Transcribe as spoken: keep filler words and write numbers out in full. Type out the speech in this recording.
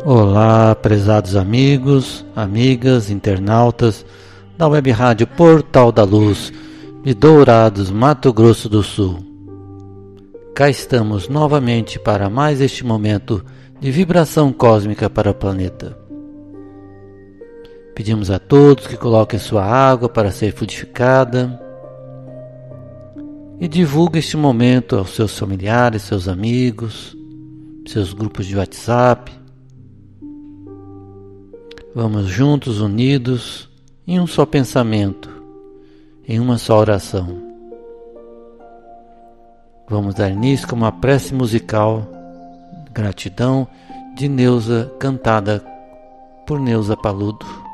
Olá, prezados amigos, amigas, internautas da Web Rádio Portal da Luz de Dourados, Mato Grosso do Sul. Cá estamos novamente para mais este momento de vibração cósmica para o planeta. Pedimos a todos que coloquem sua água para ser fluidificada e divulguem este momento aos seus familiares, seus amigos, seus grupos de WhatsApp. Vamos juntos, unidos, em um só pensamento, em uma só oração. Vamos dar início com uma prece musical, Gratidão, de Neuza, cantada por Neuza Paludo.